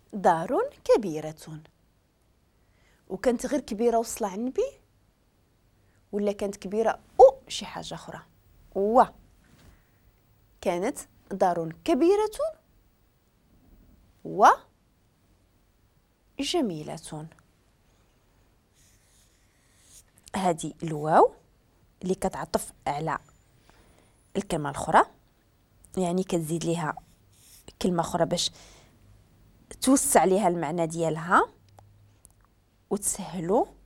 دار كبيرة. وكانت غير كبيرة وصلة عن بي، ولا كانت كبيرة أو شي حاجة أخرى؟ كانت دار كبيرة وجميلة. هذه الواو اللي كتعطف على الكلمة الأخرى، يعني كتزيد ليها كلمة أخرى باش توسع ليها المعنى ديالها وتسهلو